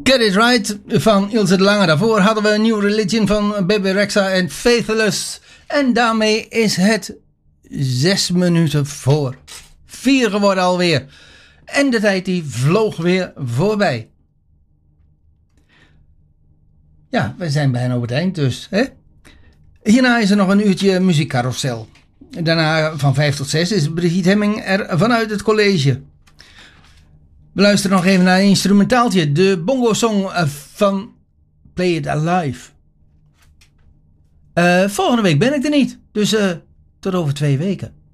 Get It Right van Ilse de Lange. Daarvoor hadden we New Religion van Bebe Rexha en Faithless. En daarmee is het 6 minuten voor 4 geworden alweer. En de tijd die vloog weer voorbij. Ja, we zijn bijna over het eind dus. Hè? Hierna is er nog een uurtje muziekcarousel. Daarna van 5 tot 6 is Brigitte Hemming er vanuit het college. We luisteren nog even naar een instrumentaaltje. De bongo song van Play It Alive. Volgende week ben ik er niet. Dus tot over 2 weken.